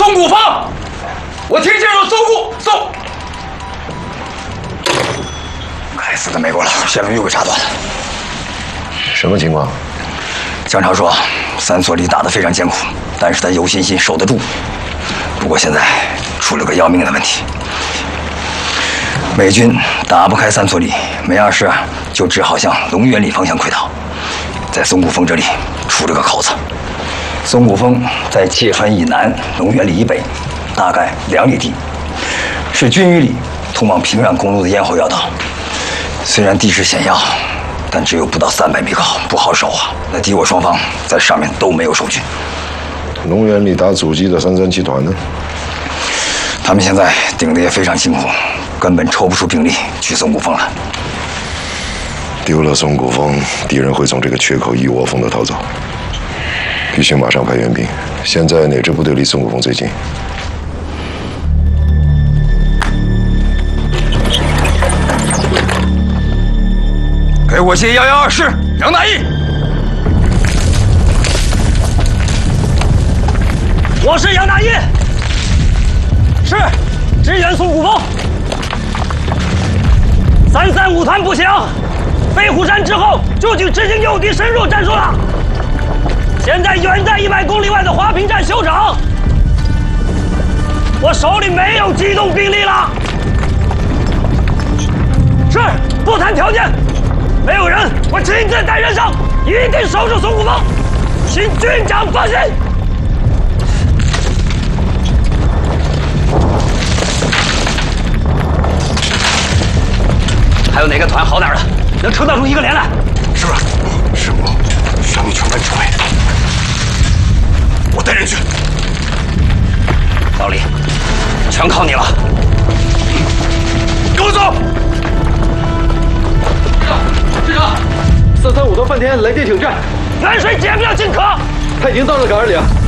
松骨峰，我听见有松。该死的美国佬，线路又给插断了。 什么情况？ 江潮说，三所里打得非常艰苦，但是他有信心守得住。不过现在出了个要命的问题，美军打不开三所里，没二事就只好向龙源里方向溃逃。在松骨峰这里出了个口子。松骨峰在界川以南，龙源里以北，大概2里地，是军隅里通往平壤公路的咽喉要道。虽然地势险要，但只有不到300米高，不好守啊。那敌我双方在上面都没有守军。 龙源里打阻击的337团呢？ 他们现在顶得也非常辛苦，根本抽不出兵力去松骨峰了。 丢了松骨峰，敌人会从这个缺口一窝蜂地逃走。必须马上派援兵。现在哪支部队离松骨峰最近？ 给我接112师杨大义。 我是杨大义，是支援松骨峰。335团不行，飞虎山之后就去执行诱敌深入战术了。现在远在100公里外的华平站休整，我手里没有机动兵力了。是，不谈条件，没有人，我亲自带人上，一定守住松骨峰，请军长放心。还有哪个团好点的，能撑得住一个连来？ 是吧？是我，需要你全班指挥。我带人去。 老李，全靠你了。 跟我走。 师长，335团半天来电请战， 远水解不了近渴。 他已经到了岗位里了。